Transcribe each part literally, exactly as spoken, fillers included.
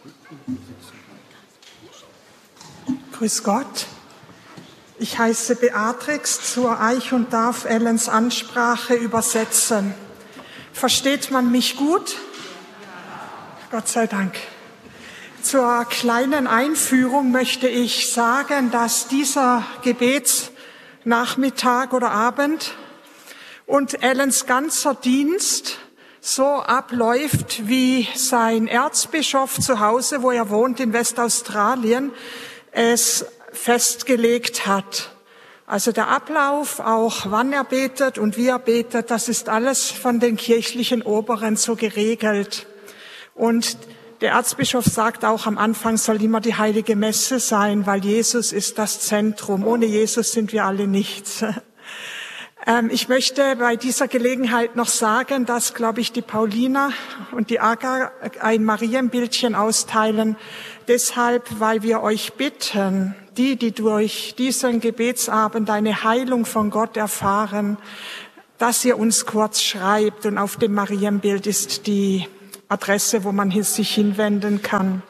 Grüß Gott. Ich heiße Beatrix zur Eich und darf Ellens Ansprache übersetzen. Versteht man mich gut? Gott sei Dank. Zur kleinen Einführung möchte ich sagen, dass dieser Gebetsnachmittag oder Abend und Ellens ganzer Dienst so abläuft, wie sein Erzbischof zu Hause, wo er wohnt in Westaustralien, es festgelegt hat. Also der Ablauf, auch wann er betet und wie er betet, das ist alles von den kirchlichen Oberen so geregelt. Und der Erzbischof sagt auch, am Anfang soll immer die heilige Messe sein, weil Jesus ist das Zentrum. Ohne Jesus sind wir alle nichts. Ich möchte bei dieser Gelegenheit noch sagen, dass, glaube ich, die Paulina und die Aga ein Marienbildchen austeilen. Deshalb, weil wir euch bitten, die, die durch diesen Gebetsabend eine Heilung von Gott erfahren, dass ihr uns kurz schreibt. Und auf dem Marienbild ist die Adresse, wo man sich hinwenden kann.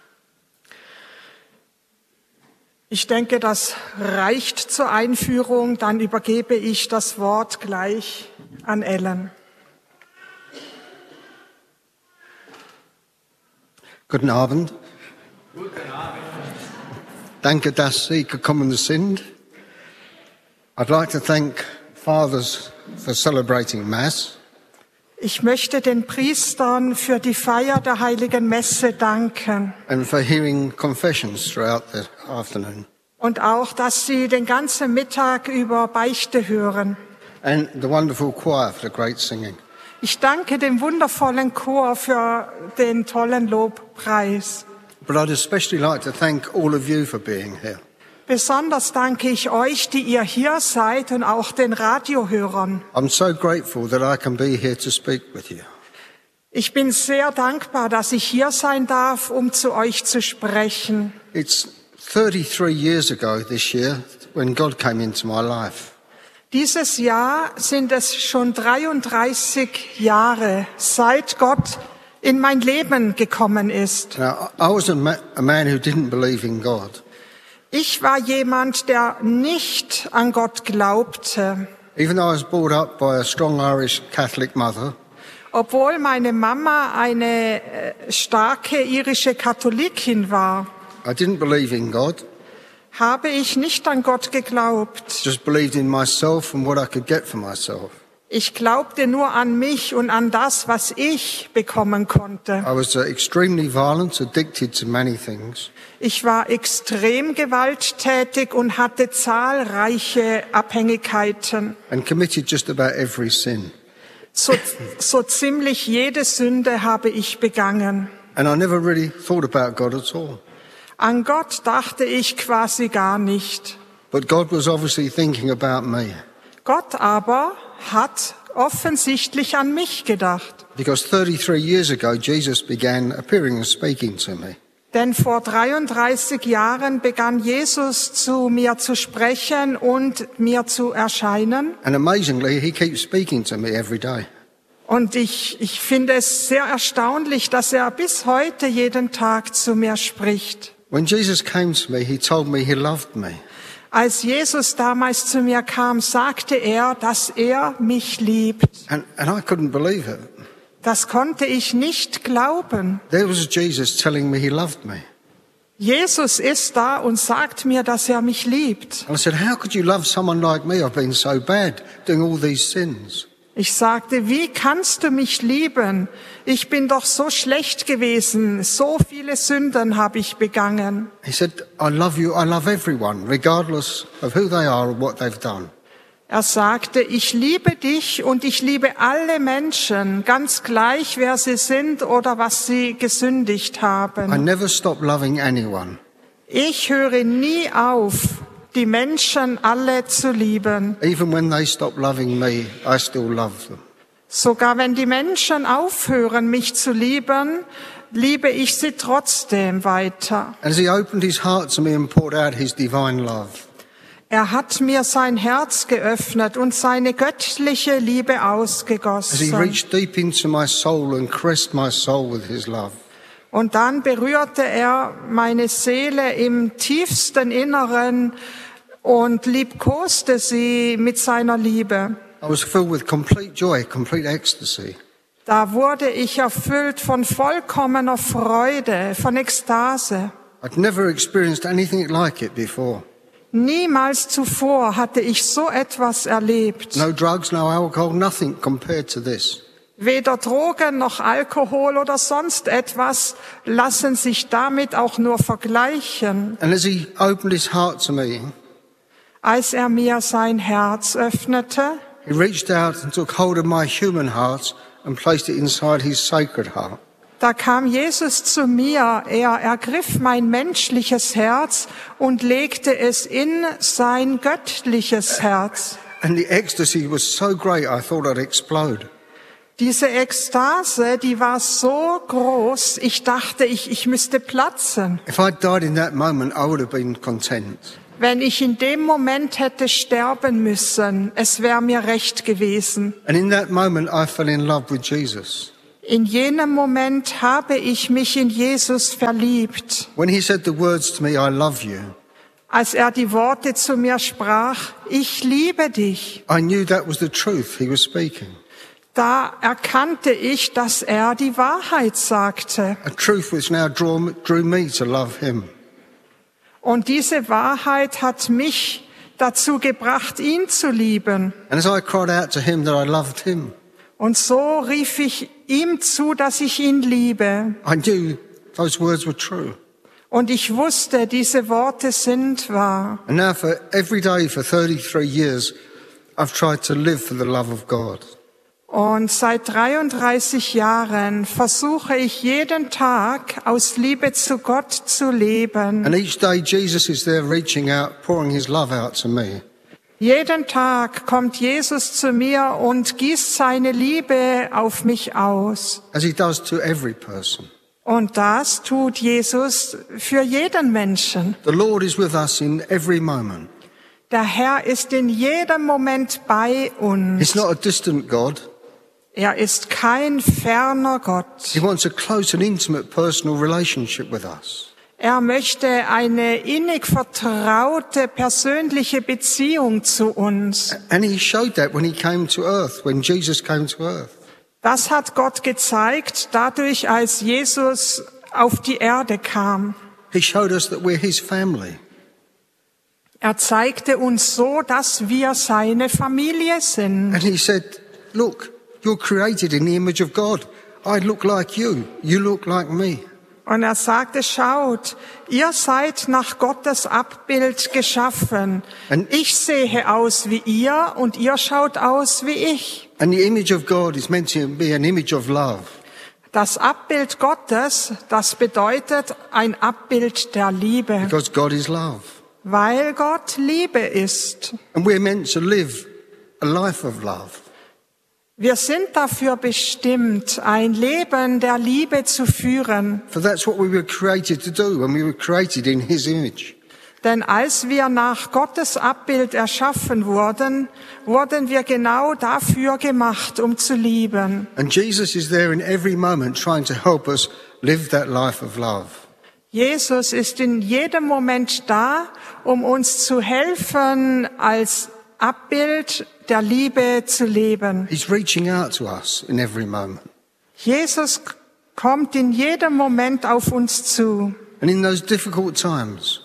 Ich denke, das reicht zur Einführung. Dann übergebe ich das Wort gleich an Ellen. Guten Abend. Guten Abend. Danke, dass Sie gekommen sind. I'd like to thank fathers for celebrating Mass. Ich möchte den Priestern für die Feier der Heiligen Messe danken. And for hearing confessions throughout the afternoon. Und auch, dass sie den ganzen Mittag über Beichte hören. And the wonderful choir for the great singing. Ich danke dem wundervollen Chor für den tollen Lobpreis. But I'd especially like to thank all of you for being here. Besonders danke ich euch, die ihr hier seid, und auch den Radiohörern. I'm so grateful that I can be here to speak with you. Ich bin sehr dankbar, dass ich hier sein darf, um zu euch zu sprechen. It's thirty-three years ago this year when God came into my life. Dieses Jahr sind es schon dreiunddreißig Jahre, seit Gott in mein Leben gekommen ist. Now, I was a, ma- a man who didn't believe in God. Ich war jemand, der nicht an Gott glaubte. Even though I was brought up by a strong Irish Catholic mother, Obwohl meine Mama eine äh, starke irische Katholikin war, I didn't believe in God. habe ich nicht an Gott geglaubt. Just believed in myself and what I could get for myself. Ich glaubte nur an mich und an das, was ich bekommen konnte. I was uh, extremely violent, addicted to many things. Ich war extrem gewalttätig und hatte zahlreiche Abhängigkeiten. And committed just about every sin. So, so ziemlich jede Sünde habe ich begangen. And I never really thought about God at all. An Gott dachte ich quasi gar nicht. But God was obviously thinking about me. Gott aber hat offensichtlich an mich gedacht. Because thirty-three years ago, Jesus began appearing and speaking to me. Denn vor dreiunddreißig Jahren begann Jesus zu mir zu sprechen und mir zu erscheinen. And amazingly, he keeps speaking to me every day. Und ich, ich finde es sehr erstaunlich, dass er bis heute jeden Tag zu mir spricht. When Jesus came to me, he told me he loved me. Als Jesus damals zu mir kam, sagte er, dass er mich liebt. And, and I couldn't believe it. Das konnte ich nicht glauben. There was Jesus telling me he loved me. Jesus ist da und sagt mir, dass er mich liebt. And I said, how could you love someone like me? I've been so bad, doing all these sins. Ich sagte, wie kannst du mich lieben? Ich bin doch so schlecht gewesen. So viele Sünden habe ich begangen. He said, I love you, I love everyone, regardless of who they are or what they've done. Er sagte, ich liebe dich und ich liebe alle Menschen, ganz gleich, wer sie sind oder was sie gesündigt I haben. never stop loving anyone. Ich höre nie auf, die Menschen alle zu lieben. Even when they stop loving me, I still love them. Sogar wenn die Menschen aufhören, mich zu lieben, liebe ich sie trotzdem weiter. As he opened his heart to me and poured out his divine love, Er hat mir sein Herz geöffnet und seine göttliche Liebe as he ausgegossen. reached deep into my soul and caressed my soul with his love, Und dann berührte er meine Seele im tiefsten Inneren und liebkoste sie mit seiner Liebe. I was filled with complete joy, complete ecstasy. Da wurde ich erfüllt von vollkommener Freude, von Ekstase. I'd never experienced anything like it before. Niemals zuvor hatte ich so etwas erlebt. No drugs, no alcohol, nothing compared to this. Weder Drogen noch Alkohol oder sonst etwas lassen sich damit auch nur vergleichen. And as he opened his heart to me, Als er mir sein Herz öffnete, he reached out and took hold of my human heart and placed it inside his sacred heart. da kam Jesus zu mir. Er ergriff mein menschliches Herz und legte es in sein göttliches Herz. And the ecstasy was so great, I thought I'd explode. Diese Ekstase, die war so groß, ich dachte, ich, ich müsste platzen. If I'd died in that moment, I would have been content. Wenn ich in dem Moment hätte sterben müssen, es wäre mir recht gewesen. And in that moment, I fell in love with Jesus. In jenem Moment habe ich mich in Jesus verliebt. When he said the words to me, I love you, Als er die Worte zu mir sprach, ich liebe dich, I knew that was the truth he was speaking. da erkannte ich, dass er die Wahrheit sagte. A truth which now drew, drew me to love him. Und diese Wahrheit hat mich dazu gebracht, ihn zu lieben. And as I cried out to him that I loved him, Und so rief ich ihm zu, dass ich ihn liebe. I knew those words were true. Und ich wusste, diese Worte sind wahr. And now for every day for thirty-three years, I've tried to live for the love of God. Und seit dreiunddreißig Jahren versuche ich jeden Tag aus Liebe zu Gott zu leben. And each day Jesus is there reaching out, pouring his love out to me. Jeden Tag kommt Jesus zu mir und gießt seine Liebe auf mich aus. As he does to every person. Und das tut Jesus für jeden Menschen. The Lord is with us in every moment. Der Herr ist in jedem Moment bei uns. He's not a distant God. Er ist kein ferner Gott. He wants a close and intimate personal relationship with us. Er möchte eine innig vertraute, persönliche Beziehung zu uns. And he showed that when he came to earth, when Jesus came to earth. Das hat Gott gezeigt, dadurch, als Jesus auf die Erde kam. He showed us that we're his family. Er zeigte uns so, dass wir seine Familie sind. And he said, look, you're created in the image of God. I look like you. You look like me. Und er sagte, schaut, ihr seid nach Gottes Abbild geschaffen. And- Ich sehe aus wie ihr und ihr schaut aus wie ich. And the image of God is meant to be an image of love. Das Abbild Gottes, das bedeutet ein Abbild der Liebe, Because God is love. weil Gott Liebe ist. And we're meant to live a life of love. Wir sind dafür bestimmt, ein Leben der Liebe zu führen. For that's what we were created to do when we were created in his image. Denn als wir nach Gottes Abbild erschaffen wurden, wurden wir genau dafür gemacht, um zu lieben. And Jesus is there in every moment trying to help us live that life of love. Jesus ist in jedem Moment da, um uns zu helfen, als Abbild der Liebe zu leben. He's reaching out to us in every moment. Jesus kommt in jedem Moment auf uns zu. And in those difficult times,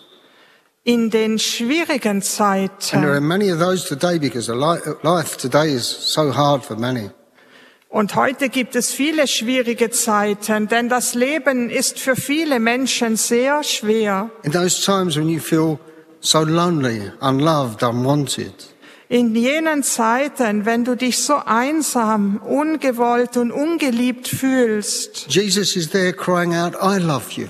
In den schwierigen and there are Zeiten. many of those today because the li- life today is so hard for many. Und heute gibt es viele schwierige Zeiten, denn das Leben ist für viele Menschen sehr schwer. In those times when you feel so lonely, unloved, unwanted, In jenen Zeiten, wenn du dich so einsam, ungewollt und ungeliebt fühlst, Jesus is there crying out, I love you.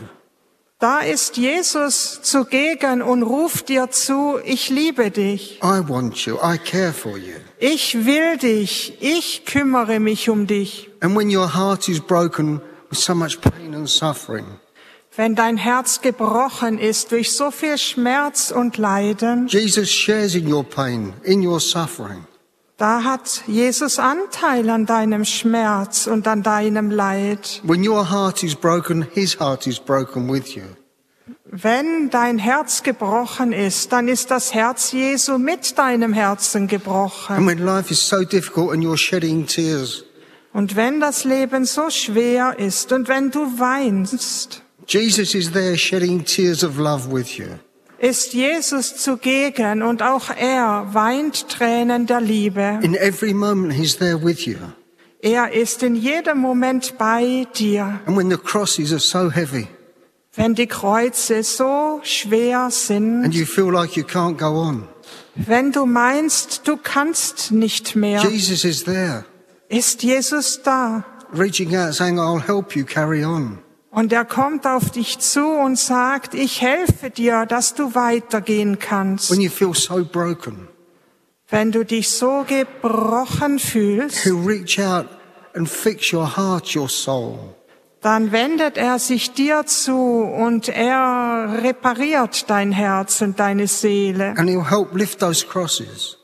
da ist Jesus zugegen und ruft dir zu, ich liebe dich, I want you. I care for you. ich will dich, ich kümmere mich um dich. And when your heart is broken with so much pain and suffering, Wenn dein Herz gebrochen ist durch so viel Schmerz und Leiden, Jesus shares in your pain, in your suffering. Da hat Jesus Anteil an deinem Schmerz und an deinem Leid. When your heart is broken, his heart is broken with you. Wenn dein Herz gebrochen ist, dann ist das Herz Jesu mit deinem Herzen And gebrochen. when life is so difficult and you're shedding tears, Und wenn das Leben so schwer ist und wenn du weinst, Jesus is there shedding tears of love with you. ist Jesus zugegen und auch er weint Tränen der Liebe. In every moment, he's there with you. Er ist in jedem Moment bei dir. And when the crosses are so heavy Wenn die Kreuze so schwer and sind, you feel like you can't go on, wenn du meinst, du kannst nicht mehr, Jesus is there, ist Jesus da. reaching out, saying, I'll help you carry on. Und er kommt auf dich zu und sagt, ich helfe dir, dass du weitergehen kannst. When you feel so broken, Wenn du dich so gebrochen fühlst, he'll reach out and fix your heart, your soul. dann wendet er sich dir zu und er repariert dein Herz und deine Seele. And he'll help lift those crosses.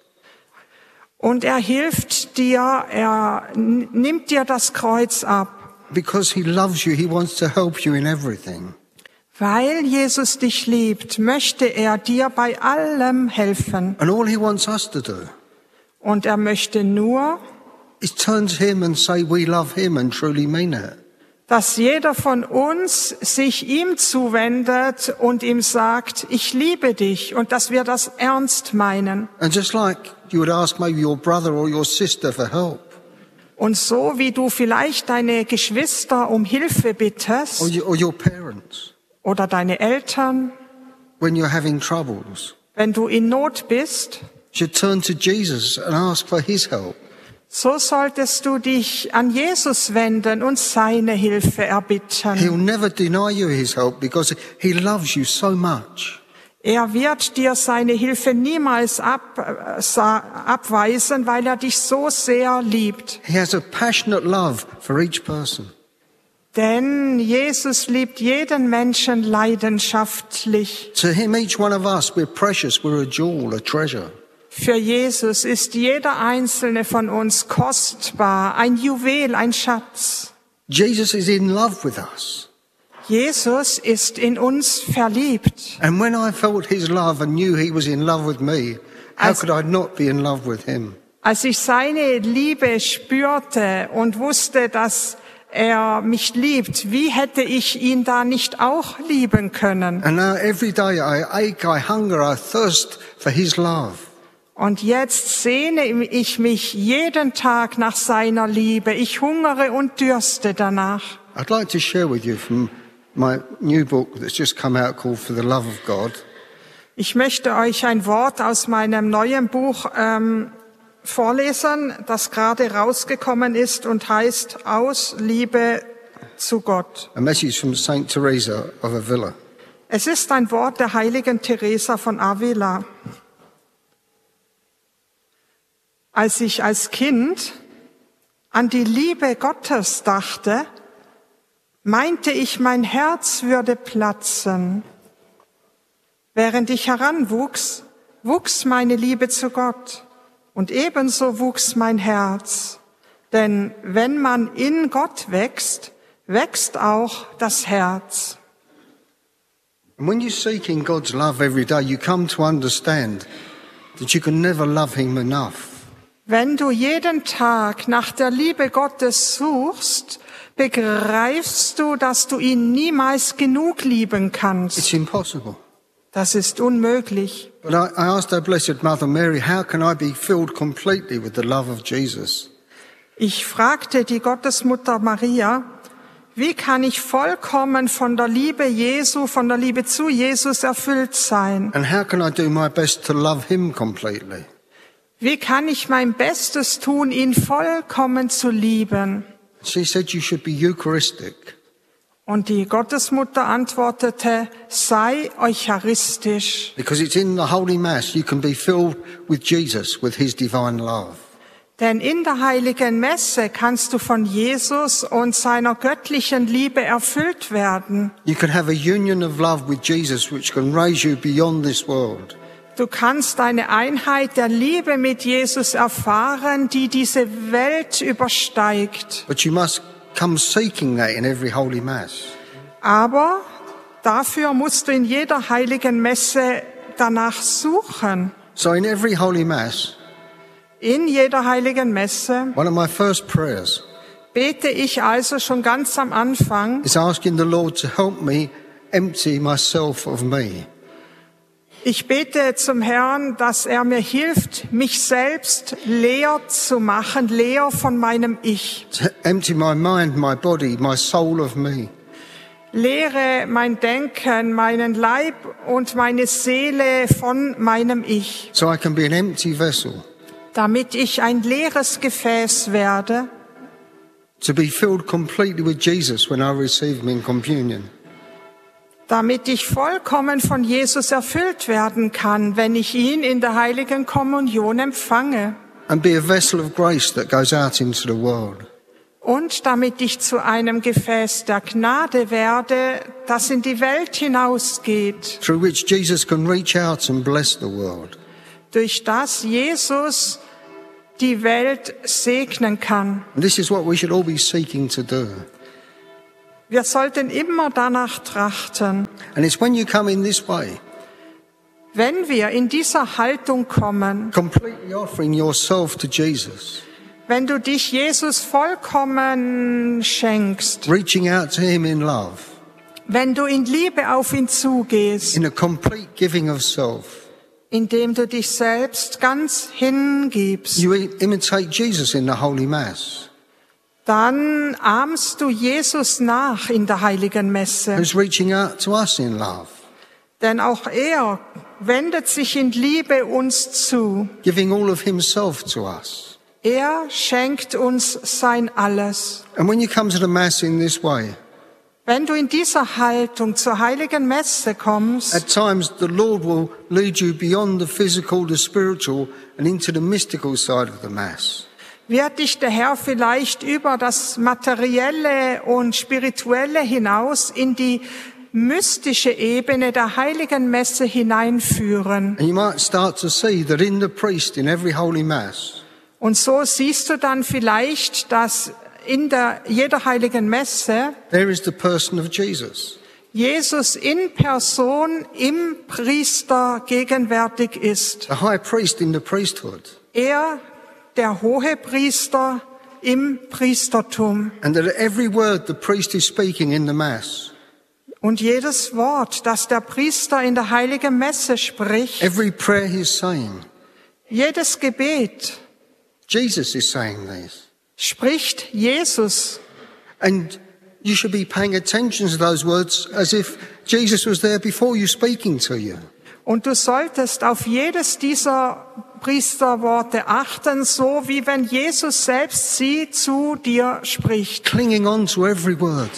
Und er hilft dir, er n- nimmt dir das Kreuz ab. Because he loves you, he wants to help you in everything. Weil Jesus dich liebt, möchte er dir bei allem helfen. And all he wants us to do Und er möchte nur, is turn to him and say we love him and truly mean it. dass jeder von uns sich ihm zuwendet und ihm sagt, ich liebe dich, und dass wir das ernst meinen. And just like you would ask maybe your brother or your sister for help, Und so wie du vielleicht deine Geschwister um Hilfe or bittest your, or your parents, oder deine Eltern, when you're having troubles, wenn du in Not bist, you should turn to Jesus and ask for his help. so solltest du dich an Jesus wenden und seine Hilfe He'll erbitten. never deny you his help because he loves you so much. Er wird dir seine Hilfe niemals ab, äh, sa- abweisen, weil er dich so sehr liebt. He has a passionate love for each person. Denn Jesus liebt jeden Menschen leidenschaftlich. To him, each one of us, we're precious, we're a jewel, a treasure. Für Jesus ist jeder einzelne von uns kostbar, ein Juwel, ein Schatz. Jesus is in love with us. Jesus ist in uns verliebt. And when I felt his love and knew he was in love with me, how Als- could I not be in love with him? Als ich seine Liebe spürte und wusste, dass er mich liebt, wie hätte ich ihn da nicht auch lieben können? And now every day I ache, I hunger, I thirst for his love. Und jetzt sehne ich mich jeden Tag nach seiner Liebe. Ich hungere und dürste danach. I'd like to share with you from my new book that's just come out called For the Love of God. Ich möchte euch ein Wort aus meinem neuen Buch ähm, vorlesen, das gerade rausgekommen ist und heißt Aus Liebe zu Gott. A message from Saint Teresa of Avila. Es ist ein Wort der heiligen Teresa von Avila. Als ich als Kind an die Liebe Gottes dachte, meinte ich, mein Herz würde platzen. Während ich heranwuchs, wuchs meine Liebe zu Gott und ebenso wuchs mein Herz. Denn wenn man in Gott wächst, wächst auch das Herz. And when you seek in God's love every day, you come to understand that you can never love him enough. Wenn du jeden Tag nach der Liebe Gottes suchst, begreifst du, dass du ihn niemals genug lieben It's kannst. impossible. Das ist unmöglich. But I, I asked our Blessed Mother Mary, how can I be filled completely with the love of Jesus? Ich fragte die Gottesmutter Maria, wie kann ich vollkommen von der Liebe Jesu, von der Liebe zu Jesus erfüllt sein? And how can I do my best to love him completely? Wie kann ich mein Bestes tun, ihn vollkommen zu lieben? She said you should be Eucharistic. Und die Gottesmutter antwortete, sei eucharistisch. Because it's in the Holy Mass you can be filled with Jesus, with his divine love. Denn in der heiligen Messe kannst du von Jesus und seiner göttlichen Liebe erfüllt werden. You can have a union of love with Jesus which can raise you beyond this world. Du kannst eine Einheit der Liebe mit Jesus erfahren, die diese Welt übersteigt. But you must come seeking that in every Holy Mass. Aber dafür musst du in jeder heiligen Messe danach suchen. So in every Holy Mass, In jeder heiligen Messe one of my first prayers bete ich also schon ganz am Anfang, is asking the Lord to help me empty myself of me. ich bete zum Herrn, dass er mir hilft, mich selbst leer zu machen, leer von meinem Ich. To empty my mind, my body, my soul of me. Leere mein Denken, meinen Leib und meine Seele von meinem Ich, So I can be an empty vessel, damit ich ein leeres Gefäß werde, to be filled completely with Jesus when I receive him in communion. damit ich vollkommen von Jesus erfüllt werden kann, wenn ich ihn in der heiligen Kommunion empfange. And be a vessel of grace that goes out into the world. Und damit ich zu einem Gefäß der Gnade werde, das in die Welt hinausgeht, Through which Jesus can reach out and bless the world. durch das Jesus die Welt segnen kann. And this is what we should all be seeking to do. Wir sollten immer danach trachten. And it's when you come in this way, Wenn wir in dieser Haltung kommen, completely offering yourself to Jesus, wenn du dich Jesus vollkommen schenkst, reaching out to him in love, wenn du in Liebe auf ihn zugehst, in a complete giving of self, indem du dich selbst ganz hingibst, you imitate Jesus in the Holy Mass, dann ahmst du Jesus nach in der heiligen Messe. who's reaching out to us in love, Denn auch er wendet sich in Liebe uns zu. giving all of himself to us. Er schenkt uns sein Alles. And when you come to the Mass in this way, Wenn du in dieser Haltung zur heiligen Messe kommst, at times the Lord will lead you beyond the physical, the spiritual, and into the mystical side of the Mass. wird dich der Herr vielleicht über das Materielle und Spirituelle hinaus in die mystische Ebene der heiligen Messe hineinführen. And you might start to see that in the priest, in every Holy Mass, Und so siehst du dann vielleicht, dass in der, jeder heiligen Messe there is the person of Jesus. Jesus in Person im Priester gegenwärtig ist. The high priest in the priesthood. Er, der Hohepriester im Priestertum. And that every word the priest is speaking in the Mass, Und jedes Wort, das der Priester in der heiligen Messe spricht, every prayer he's saying, jedes Gebet Jesus is saying this. spricht Jesus. And you should be paying attention to those words as if Jesus was there before you speaking to you. Und du solltest auf jedes dieser Priesterworte achten, so wie wenn Jesus selbst sie zu dir spricht. Clinging on to every word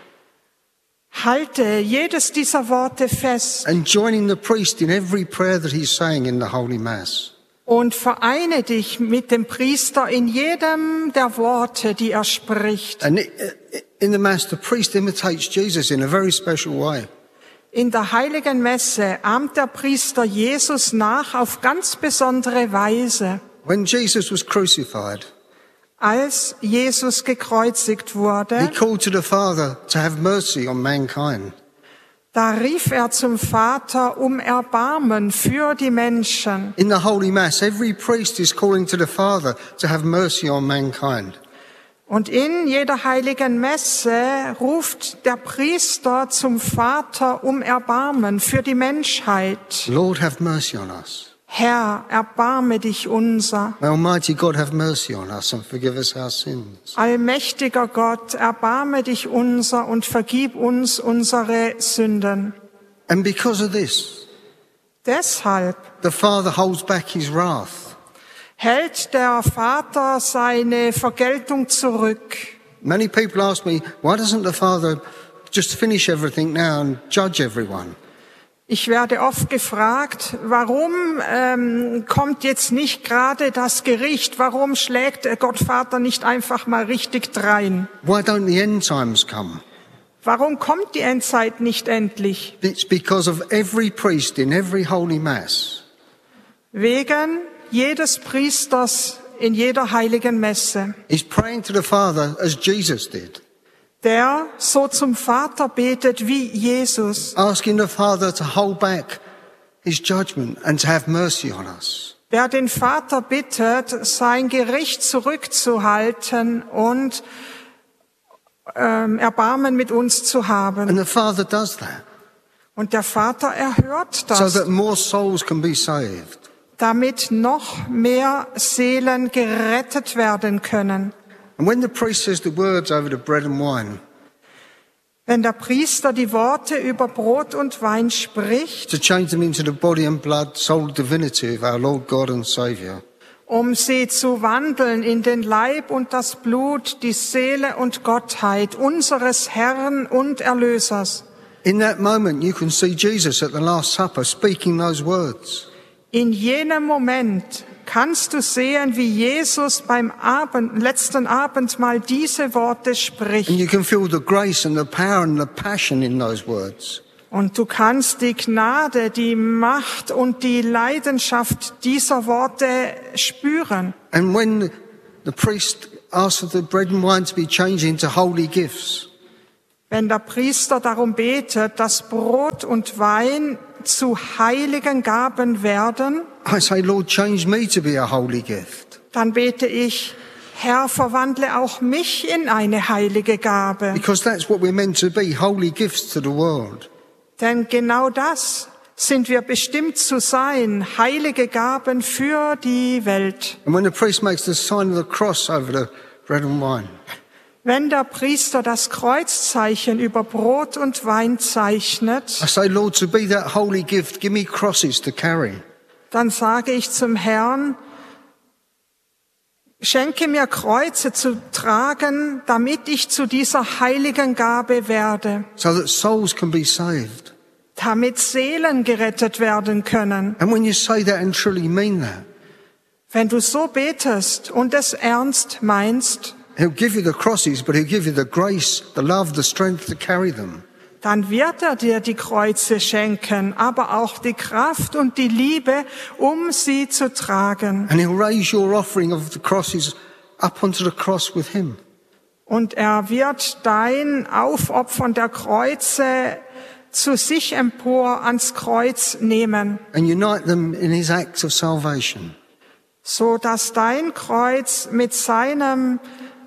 Halte jedes dieser Worte fest and joining the priest in every prayer that he's saying in the Holy Mass. und vereine dich mit dem Priester in jedem der Worte, die er spricht. And in the Mass, the priest imitates Jesus in a very special way. In der heiligen Messe ahmt der Priester Jesus nach auf ganz besondere Weise. When Jesus was crucified, Als Jesus gekreuzigt he wurde, called to the Father to have mercy on mankind. da rief er zum Vater um Erbarmen für die Menschen. In the Holy Mass, every priest is calling to the Father to have mercy on mankind. Und in jeder heiligen Messe ruft der Priester zum Vater um Erbarmen für die Menschheit. Lord, have mercy on us. Herr, erbarme dich unser. May Almighty God have mercy on us and forgive us our sins. Allmächtiger Gott, erbarme dich unser und vergib uns unsere Sünden. And because of this, Deshalb the Father holds back his wrath. hält der Vater seine Vergeltung zurück. Many people ask me, why doesn't the Father just finish everything now and judge everyone? Ich werde oft gefragt, warum ähm, kommt jetzt nicht gerade das Gericht? Warum schlägt der Gottvater nicht einfach mal richtig drein? Why don't the end times come? Warum kommt die Endzeit nicht endlich? It's because of every priest in every Holy Mass wegen jedes Priesters in jeder heiligen Messe, He's praying to the Father as Jesus did, der so zum Vater betet wie Jesus, asking the Father to hold back his judgment and to have mercy on us. der den Vater bittet, sein Gericht zurückzuhalten und ähm, Erbarmen mit uns zu haben. And the Father does that Und der Vater erhört so das, that more souls can be saved. damit noch mehr Seelen gerettet werden können. And when the priest says the words over the bread and wine, Wenn der Priester die Worte über Brot und Wein spricht, to change them into the body and blood, soul, divinity of our Lord God and Saviour, um sie zu wandeln in den Leib und das Blut, die Seele und Gottheit unseres Herrn und Erlösers. in that moment you can see Jesus at the Last Supper speaking those words. In jenem Moment kannst du sehen, wie Jesus beim Abend, letzten Abendmahl diese Worte And spricht. you can feel the grace and the power and the passion in those words. Und du kannst die Gnade, die Macht und die Leidenschaft dieser Worte spüren. And when the priest asks for the bread and wine to be changed into holy gifts, Wenn der Priester darum betet, dass Brot und Wein zu heiligen Gaben werden, I say, Lord, change me to be a holy gift. dann bete ich, Herr, verwandle auch mich in eine heilige Gabe. Because that's what we're meant to be, holy gifts to the world. Denn genau das sind wir bestimmt zu sein, heilige Gaben für die Welt. And when the priest makes the sign of the cross over the bread and wine, Wenn der Priester das Kreuzzeichen über Brot und Wein zeichnet, I say, Lord, to be that holy gift, give me crosses to carry. dann sage ich zum Herrn, schenke mir Kreuze zu tragen, damit ich zu dieser heiligen Gabe werde, So that souls can be saved. damit Seelen gerettet werden können. And when you say that and truly mean that, Wenn du so betest und es ernst meinst, He'll give you the crosses, but He'll give you the grace, the love, the strength to carry them. dann wird er dir die Kreuze schenken, aber auch die Kraft und die Liebe, um sie zu tragen. And He'll raise your offering of the crosses up onto the cross with Him. Und er wird dein Aufopfern der Kreuze zu sich empor ans Kreuz nehmen, And unite them in His acts of salvation. so dass dein Kreuz mit seinem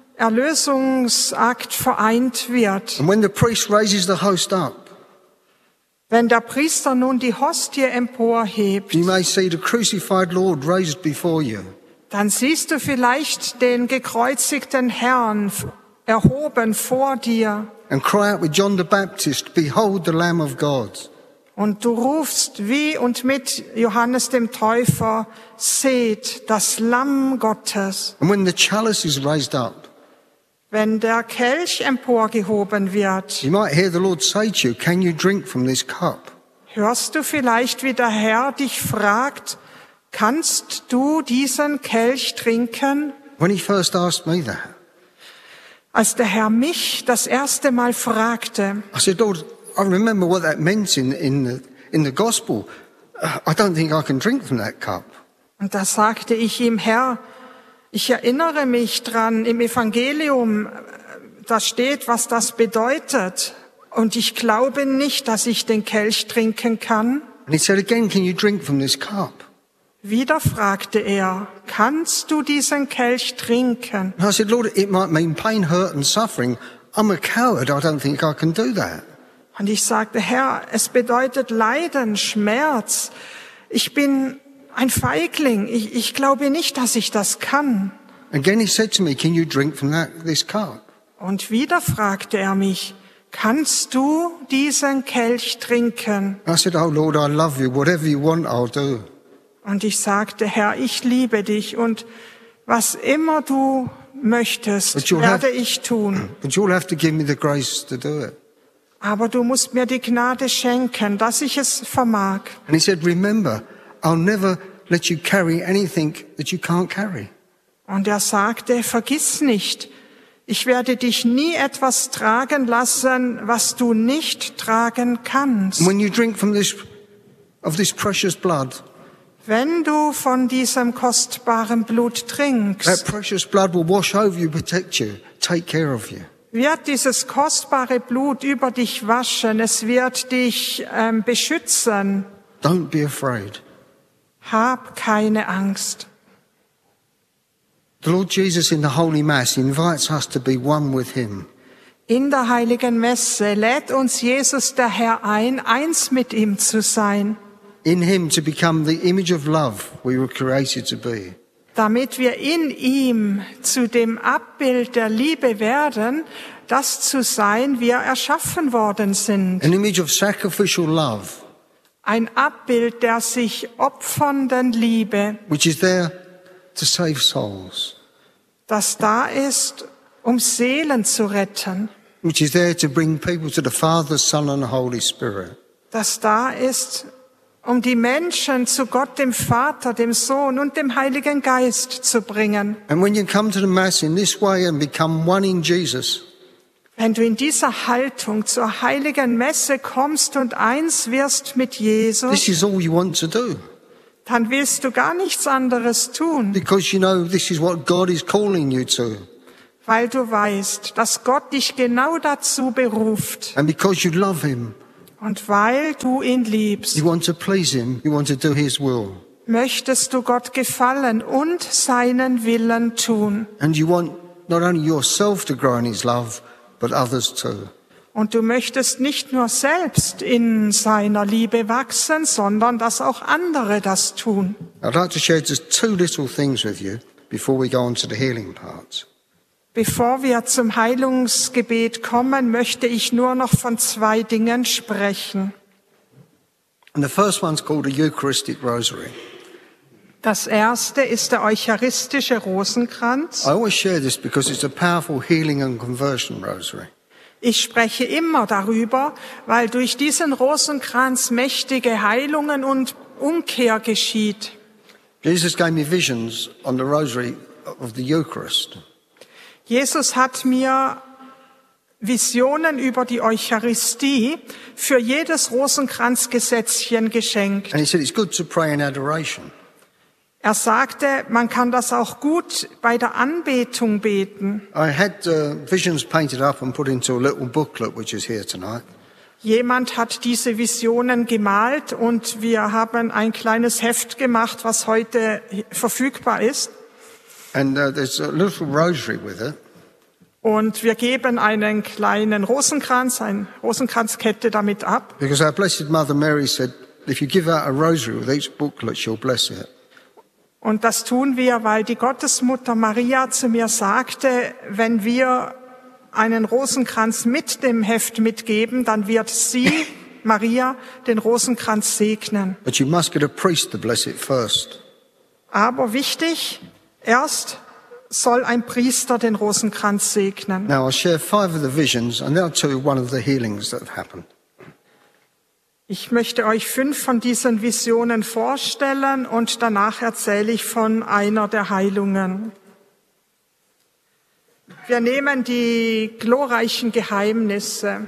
Erlösungsakt vereint wird. And when the priest raises the host up, Wenn der Priester nun die Hostie emporhebt, you may see the crucified Lord raised before you. dann siehst du vielleicht den gekreuzigten Herrn erhoben vor dir. And cry out with John the Baptist, behold the Lamb of God. Und du rufst wie und mit Johannes dem Täufer, seht das Lamm Gottes. And when the chalice is raised up, Wenn der Kelch emporgehoben wird, you might hear the Lord say to you, can you drink from this cup? hörst du vielleicht, wie der Herr dich fragt, kannst du diesen Kelch trinken? When He first asked me that, Als der Herr mich das erste Mal fragte, I said, Lord, I remember what that meant in, in, the, in the gospel. Uh, I don't think I can drink from that cup. und da sagte ich ihm, Herr, ich erinnere mich dran, im Evangelium, da steht, was das bedeutet. Und ich glaube nicht, dass ich den Kelch trinken kann. And He said again, can you drink from this cup? Wieder fragte er, kannst du diesen Kelch trinken? And I said, Lord, it might mean pain, hurt and suffering. I'm a coward. I don't think I can do that. Und ich sagte, Herr, es bedeutet Leiden, Schmerz. Ich bin ein Feigling. Ich, ich glaube nicht, dass ich das kann. Again, He said to me, can you drink from that, this cup? Und wieder fragte er mich, kannst du diesen Kelch trinken? I said, oh Lord, I love you. Whatever you want, I'll do. Und ich sagte, Herr, ich liebe dich und was immer du möchtest, But you'll werde have- ich tun. But you'll have to give me the grace to do it. Aber du musst mir die Gnade schenken, dass ich es vermag. And He said, remember, I'll never let you carry anything that you can't carry. Und er sagte, vergiss nicht, ich werde dich nie etwas tragen lassen, was du nicht tragen kannst. And when you drink from this, of this precious blood, Wenn du von diesem kostbaren Blut That trinkst, precious blood will wash over you, protect you, take care of you. wird dieses kostbare Blut über dich waschen. Es wird dich ähm, beschützen. Don't be afraid. Hab keine Angst. The Lord Jesus in the Holy Mass invites us to be one with him. In der heiligen Messe lädt uns Jesus der Herr ein, eins mit ihm zu sein, In him to become the image of love we were created to be. damit wir in ihm zu dem Abbild der Liebe werden, das zu sein, wir erschaffen worden sind. An image of sacrificial love, Ein Abbild der sich opfernden Liebe, which is there to save souls, das da ist, um Seelen zu retten, which is there to bring people to the Father, Son and the Holy Spirit. das da ist, um die Menschen zu Gott, dem Vater, dem Sohn und dem Heiligen Geist zu bringen. And when you come to the Mass in this way and become one in Jesus, Wenn du in dieser Haltung zur heiligen Messe kommst und eins wirst mit Jesus, this is all you want to do. dann willst du gar nichts anderes tun, Because you know this is what God is calling you to. weil du weißt, dass Gott dich genau dazu beruft. And because you love him, Und weil du ihn liebst, you want to please him, you want to do his will. möchtest du Gott gefallen und seinen Willen tun. And you want not only yourself to grow in his love, but others too. Und du möchtest nicht nur selbst in seiner Liebe wachsen, sondern dass auch andere das tun. I'd like to share just two little things with you before we go on to the healing parts. Bevor wir zum Heilungsgebet kommen, möchte ich nur noch von zwei Dingen sprechen. And the first one's called a Eucharistic Rosary. Das erste ist der eucharistische Rosenkranz. I always share this because it's a powerful healing and conversion rosary. Ich spreche immer darüber, weil durch diesen Rosenkranz mächtige Heilungen und Umkehr geschieht. Jesus gave me visions on the rosary of the Eucharist. Jesus hat mir Visionen über die Eucharistie für jedes Rosenkranzgesetzchen geschenkt. And he said it's good to pray in adoration. Er sagte, man kann das auch gut bei der Anbetung beten. I had uh, visions painted up and put into a little booklet which is here tonight. Jemand hat diese Visionen gemalt und wir haben ein kleines Heft gemacht, was heute verfügbar ist. And uh, there's a little rosary with it. Und wir geben einen kleinen Rosenkranz, eine Rosenkranzkette damit ab. Because our Blessed Mother Mary said, if you give out a rosary with each booklet, she'll bless it. Und das tun wir, weil die Gottesmutter Maria zu mir sagte, wenn wir einen Rosenkranz mit dem Heft mitgeben, dann wird sie, Maria, den Rosenkranz segnen. But you must get a priest to bless it first. Aber wichtig, erst soll ein Priester den Rosenkranz segnen. Now I'll share five of the visions and then I'll tell you one of the healings that have happened. Ich möchte euch fünf von diesen Visionen vorstellen und danach erzähle ich von einer der Heilungen. Wir nehmen die glorreichen Geheimnisse.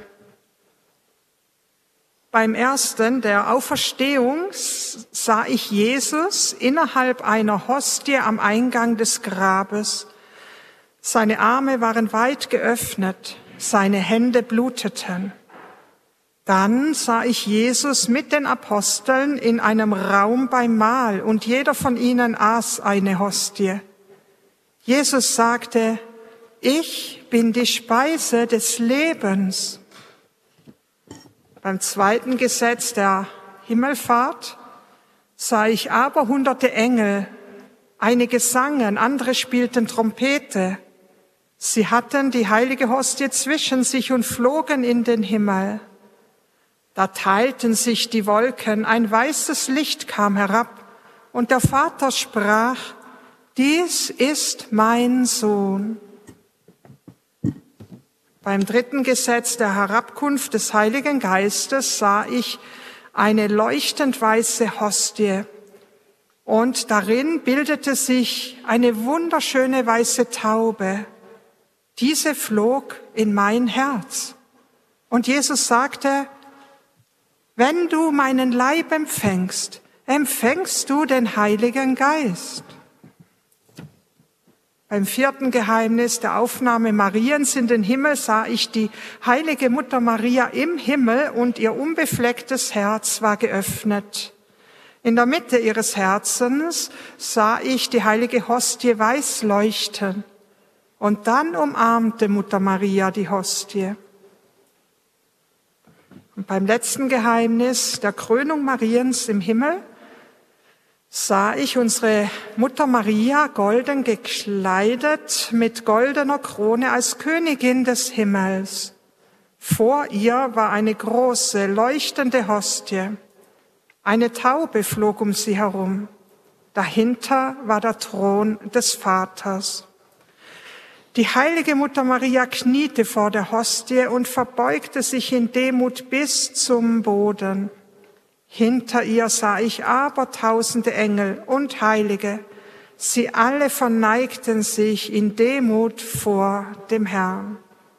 Beim ersten, der Auferstehung, sah ich Jesus innerhalb einer Hostie am Eingang des Grabes. Seine Arme waren weit geöffnet, seine Hände bluteten. Dann sah ich Jesus mit den Aposteln in einem Raum beim Mahl und jeder von ihnen aß eine Hostie. Jesus sagte, ich bin die Speise des Lebens. Beim zweiten Gesetz der Himmelfahrt sah ich aber hunderte Engel. Einige sangen, andere spielten Trompete. Sie hatten die heilige Hostie zwischen sich und flogen in den Himmel. Da teilten sich die Wolken, ein weißes Licht kam herab, und der Vater sprach, dies ist mein Sohn. Beim dritten Gesetz der Herabkunft des Heiligen Geistes sah ich eine leuchtend weiße Hostie, und darin bildete sich eine wunderschöne weiße Taube. Diese flog in mein Herz. Und Jesus sagte, wenn du meinen Leib empfängst, empfängst du den Heiligen Geist. Beim vierten Geheimnis der Aufnahme Mariens in den Himmel sah ich die heilige Mutter Maria im Himmel und ihr unbeflecktes Herz war geöffnet. In der Mitte ihres Herzens sah ich die heilige Hostie weiß leuchten. Und dann umarmte Mutter Maria die Hostie. Und beim letzten Geheimnis der Krönung Mariens im Himmel sah ich unsere Mutter Maria golden gekleidet mit goldener Krone als Königin des Himmels. Vor ihr war eine große, leuchtende Hostie. Eine Taube flog um sie herum. Dahinter war der Thron des Vaters. Die heilige Mutter Maria kniete vor der Hostie und verbeugte sich in Demut bis zum Boden. Hinter ihr sah ich abertausende Engel und Heilige. Sie alle verneigten sich in Demut vor dem Herrn.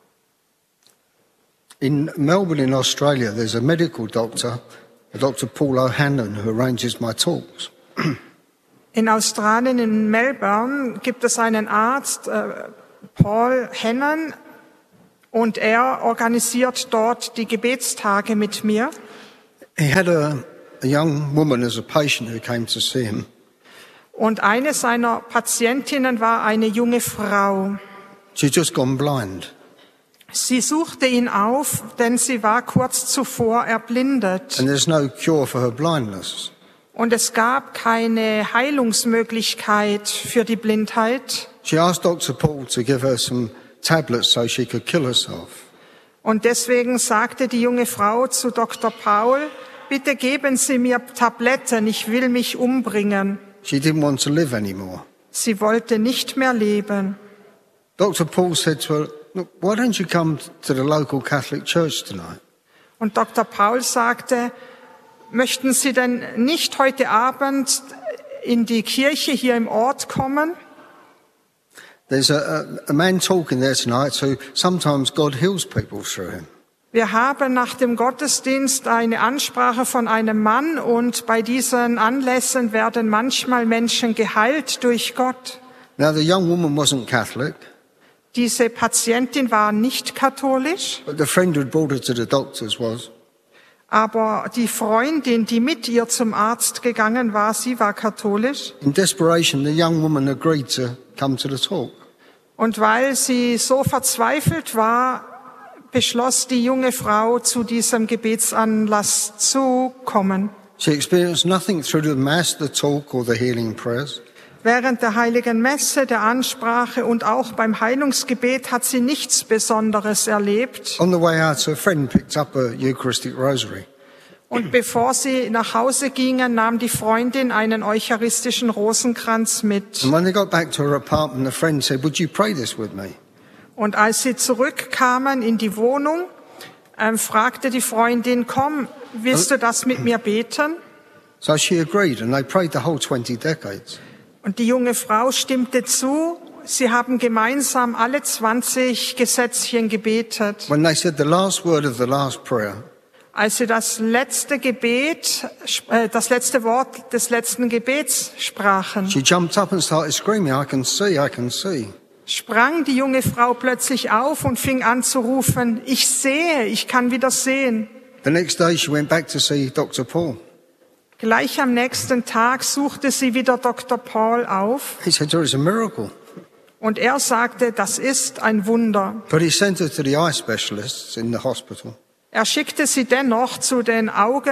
In Melbourne in Australia, there's a medical doctor, Doctor Paul O'Hanlon, who arranges my talks. In Australien, in Melbourne, gibt es einen Arzt, äh, Paul Hannon, und er organisiert dort die Gebetstage mit mir. He had a, a young woman as a patient who came to see him. Und eine seiner Patientinnen war eine junge Frau. She'd just gone blind. Sie suchte ihn auf, denn sie war kurz zuvor erblindet. And there's no cure for her blindness. Und es gab keine Heilungsmöglichkeit für die Blindheit. She asked Doctor Paul to give her some tablets so she could kill herself. Und deswegen sagte die junge Frau zu Doktor Paul, bitte geben Sie mir Tabletten, ich will mich umbringen. She didn't want to live anymore. Sie wollte nicht mehr leben. Doctor Paul said to her, look, why don't you come to the local Catholic church tonight? Und Doktor Paul sagte, möchten Sie denn nicht heute Abend in die Kirche hier im Ort kommen? There's a, a, a man talking there tonight, so sometimes God heals people through him. Wir haben nach dem Gottesdienst eine Ansprache von einem Mann und bei diesen Anlässen werden manchmal Menschen geheilt durch Gott. Now the young woman wasn't Catholic, Diese Patientin war nicht katholisch, but the friend who brought her to the doctors was. aber die Freundin, die mit ihr zum Arzt gegangen war, sie war katholisch. In desperation, the young woman agreed to come to the talk. Und weil sie so verzweifelt war, beschloss die junge Frau, zu diesem Gebetsanlass zu kommen. She experienced nothing through the mass, the talk or the healing prayers. Während der heiligen Messe, der Ansprache und auch beim Heilungsgebet hat sie nichts Besonderes erlebt. On the way out, her friend picked up a Eucharistic rosary. Und bevor sie nach Hause gingen, nahm die Freundin einen eucharistischen Rosenkranz mit. And when they got back to her apartment, the friend said, would you pray this with me? Und als sie zurückkamen in die Wohnung, ähm, fragte die Freundin, komm, willst du das mit mir beten? So she agreed, and they prayed the whole twenty decades. Und die junge Frau stimmte zu. Sie haben gemeinsam alle zwanzig Gesetzchen gebetet. When they said the last word of the last prayer, Als sie das letzte Gebet, äh, das letzte Wort des letzten Gebets sprachen, she jumped up and started screaming, I can see, I can see. sprang die junge Frau plötzlich auf und fing an zu rufen, ich sehe, ich kann wieder sehen. The next day she went back to see Doctor Paul. Gleich am nächsten Tag suchte sie wieder Doktor Paul auf He said to her, it's a miracle. und er sagte, das ist ein Wunder. But he sent her to the eye specialists in the hospital. Er schickte sie dennoch zu den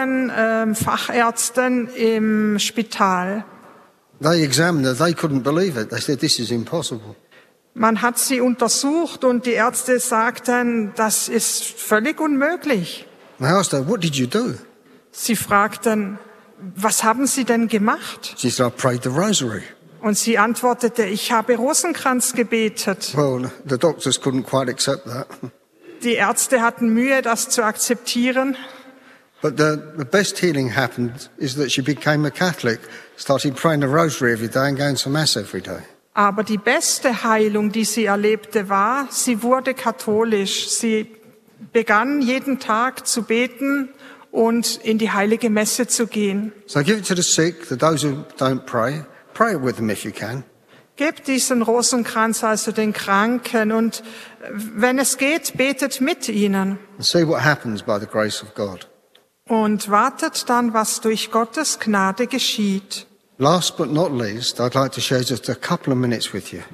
Augenfachärzten äh, im Spital. They examined her, they couldn't believe it. They said, this is impossible. Man hat sie untersucht und die Ärzte sagten, das ist völlig unmöglich. They asked her, what did you do? Sie fragten, was haben Sie denn gemacht? She said, I prayed the rosary. Und sie antwortete, ich habe Rosenkranz gebetet. Well, the doctors couldn't quite accept that. Die Ärzte hatten Mühe, das zu akzeptieren. But the, the best healing happened is that she became a Catholic, started praying the rosary every day and going to mass every day. Aber die beste Heilung, die sie erlebte, war, sie wurde katholisch. Sie begann jeden Tag zu beten und in die heilige Messe zu gehen. So give it to the sick, to those who don't pray. Pray with them if you can. Gebt diesen Rosenkranz also den Kranken und wenn es geht, betet mit ihnen. And see what happens by the grace of God. Und wartet dann, was durch Gottes Gnade geschieht. Last but not least, I'd like to share just a couple of minutes with you.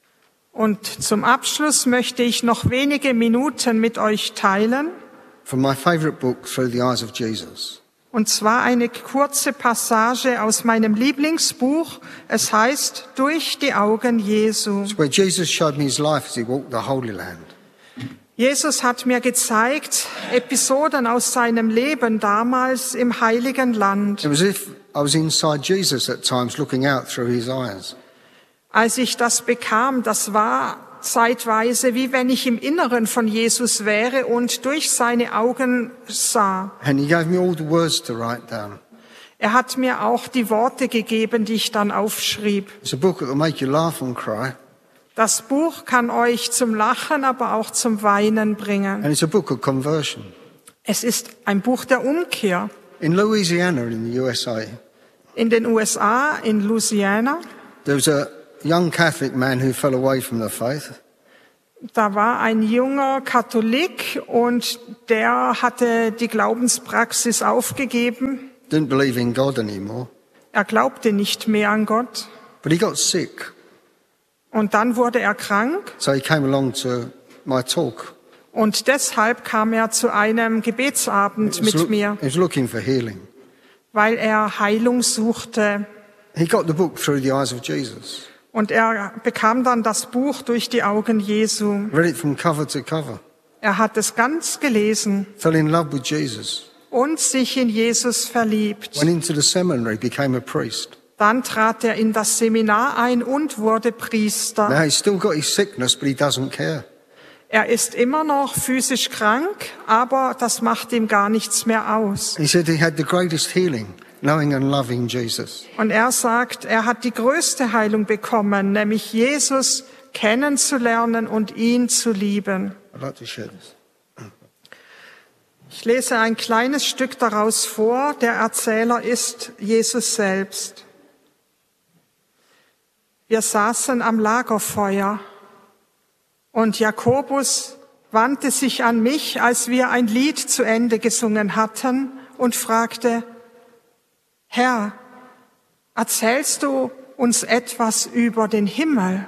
Und zum Abschluss möchte ich noch wenige Minuten mit euch teilen. From my favourite book, Through the Eyes of Jesus. Und zwar eine kurze Passage aus meinem Lieblingsbuch. Es heißt, durch die Augen Jesu. It's where Jesus showed me his life as he walked the Holy Land. Jesus hat mir gezeigt, Episoden aus seinem Leben damals im Heiligen Land. It was as if I was inside Jesus at times, looking out through his eyes. Als ich das bekam, das war zeitweise, wie wenn ich im Inneren von Jesus wäre und durch seine Augen sah. And he gave me all the words to write down. Er hat mir auch die Worte gegeben, die ich dann aufschrieb. It's a book that will make you laugh and cry. Das Buch kann euch zum Lachen, aber auch zum Weinen bringen. And it's a book of conversion. Es ist ein Buch der Umkehr. In Louisiana in the U S A, In den U S A, in Louisiana, there was a young Catholic man who fell away from the faith. da war ein junger Katholik und der hatte die Glaubenspraxis aufgegeben. Didn't believe in God anymore. Er glaubte nicht mehr an Gott. But he got sick. Und dann wurde er krank So he came along to my talk. und deshalb kam er zu einem Gebetsabend He was mit look- mir, he was looking for healing. weil er Heilung suchte. He got the book Through the Eyes of Jesus. Und er bekam dann das Buch durch die Augen Jesu. Read it from cover to cover. Er hat es ganz gelesen Fell in love with Jesus. und sich in Jesus verliebt. Went into the seminary, became a priest. Dann trat er in das Seminar ein und wurde Now Priester. he's still got his sickness, but he doesn't care. Er ist immer noch physisch krank, aber das macht ihm gar nichts mehr aus. He said he had the greatest healing, knowing and loving Jesus. Und er sagt, er hat die größte Heilung bekommen, nämlich Jesus kennenzulernen und ihn zu lieben. I'd like to share this. Ich lese ein kleines Stück daraus vor. Der Erzähler ist Jesus selbst. Wir saßen am Lagerfeuer und Jakobus wandte sich an mich, als wir ein Lied zu Ende gesungen hatten und fragte, Herr, erzählst du uns etwas über den Himmel?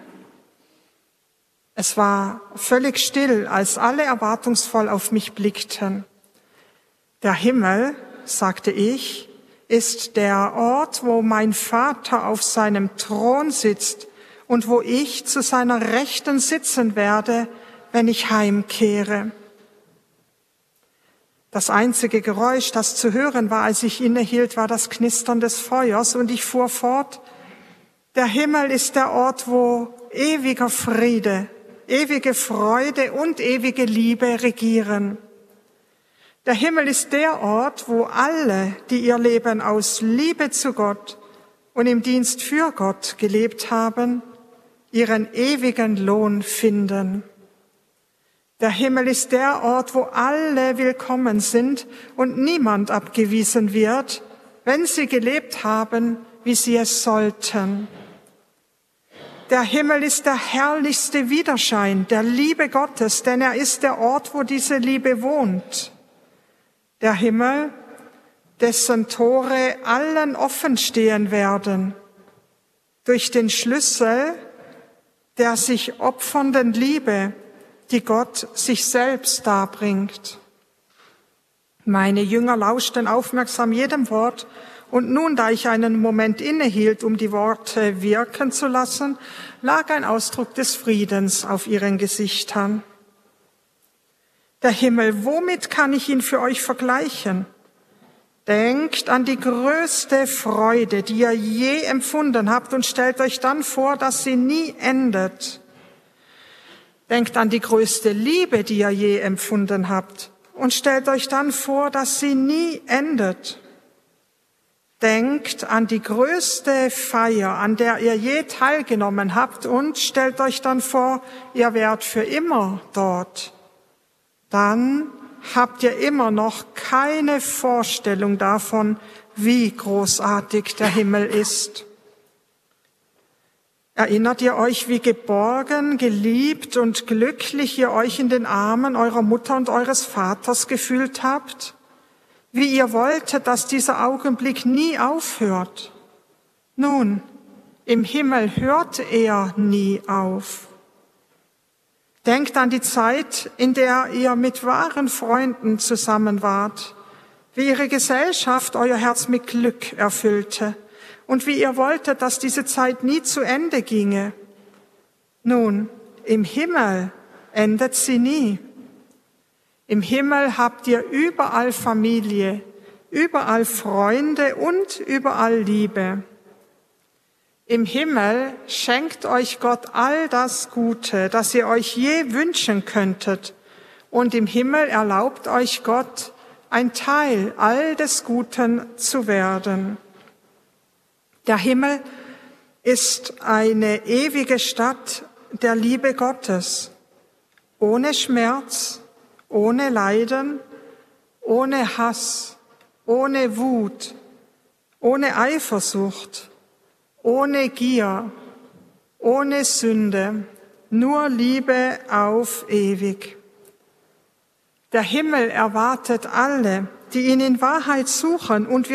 Es war völlig still, als alle erwartungsvoll auf mich blickten. Der Himmel, sagte ich, ist der Ort, wo mein Vater auf seinem Thron sitzt und wo ich zu seiner Rechten sitzen werde, wenn ich heimkehre. Das einzige Geräusch, das zu hören war, als ich innehielt, war das Knistern des Feuers und ich fuhr fort, der Himmel ist der Ort, wo ewiger Friede, ewige Freude und ewige Liebe regieren. Der Himmel ist der Ort, wo alle, die ihr Leben aus Liebe zu Gott und im Dienst für Gott gelebt haben, ihren ewigen Lohn finden. Der Himmel ist der Ort, wo alle willkommen sind und niemand abgewiesen wird, wenn sie gelebt haben, wie sie es sollten. Der Himmel ist der herrlichste Widerschein der Liebe Gottes, denn er ist der Ort, wo diese Liebe wohnt. Der Himmel, dessen Tore allen offen stehen werden, durch den Schlüssel der sich opfernden Liebe, die Gott sich selbst darbringt. Meine Jünger lauschten aufmerksam jedem Wort, und nun, da ich einen Moment innehielt, um die Worte wirken zu lassen, lag ein Ausdruck des Friedens auf ihren Gesichtern. Der Himmel, womit kann ich ihn für euch vergleichen? Denkt an die größte Freude, die ihr je empfunden habt, und stellt euch dann vor, dass sie nie endet. Denkt an die größte Liebe, die ihr je empfunden habt, und stellt euch dann vor, dass sie nie endet. Denkt an die größte Feier, an der ihr je teilgenommen habt, und stellt euch dann vor, ihr wärt für immer dort. Dann habt ihr immer noch keine Vorstellung davon, wie großartig der Himmel ist. Erinnert ihr euch, wie geborgen, geliebt und glücklich ihr euch in den Armen eurer Mutter und eures Vaters gefühlt habt? Wie ihr wolltet, dass dieser Augenblick nie aufhört? Nun, im Himmel hört er nie auf. Denkt an die Zeit, in der ihr mit wahren Freunden zusammen wart, wie ihre Gesellschaft euer Herz mit Glück erfüllte und wie ihr wolltet, dass diese Zeit nie zu Ende ginge. Nun, im Himmel endet sie nie. Im Himmel habt ihr überall Familie, überall Freunde und überall Liebe. Im Himmel schenkt euch Gott all das Gute, das ihr euch je wünschen könntet. Und im Himmel erlaubt euch Gott, ein Teil all des Guten zu werden. Der Himmel ist eine ewige Stadt der Liebe Gottes, ohne Schmerz, ohne Leiden, ohne Hass, ohne Wut, ohne Eifersucht, ohne Gier, ohne Sünde, nur Liebe auf ewig. Der Himmel erwartet alle, die ihn in Wahrheit suchen, und wir